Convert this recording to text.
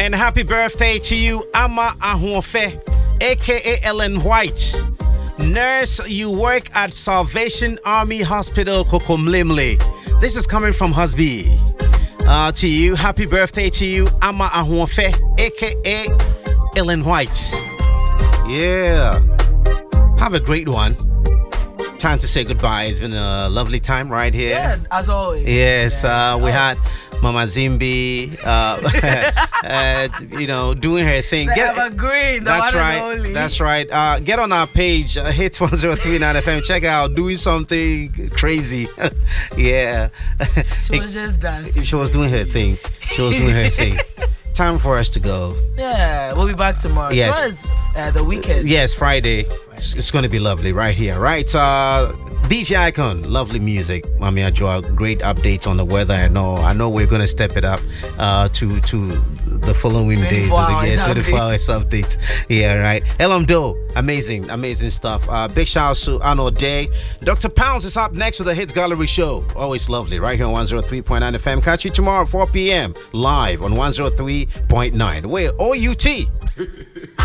And happy birthday to you, Ama Ahunfe, aka Ellen White. Nurse, you work at Salvation Army Hospital, Kokomlimle. This is coming from Husby. To you, happy birthday to you, Ama Ahunfe, aka Ellen White. Yeah. Have a great one. Time to say goodbye. It's been a lovely time right here. Yeah, as always. Yes, we had Mama Zimbi, doing her thing. Evergreen. That's right. That's right. Get on our page, Hit 1039 FM. Check it out. Doing something crazy. Yeah. She was just dancing. She was doing her thing. Time for us to go. Yeah, we'll be back tomorrow. Yes. Tomorrow is the weekend. Yes, Friday. It's going to be lovely right here, right? DJ Icon, lovely music. Mami Ajua, great updates on the weather. I know we're going to step it up to the following days. 24 hours update. Yeah, right. Elam Do, amazing stuff. Big shout out to Arnold Day. Dr. Pounds is up next with the Hits Gallery Show. Always lovely, right here on 103.9 FM. Catch you tomorrow, 4 p.m. live on 103.9. We're OUT.